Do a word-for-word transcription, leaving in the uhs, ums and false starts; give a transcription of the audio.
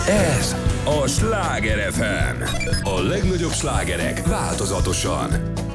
Ez a Sláger ef em. A legnagyobb slágerek változatosan.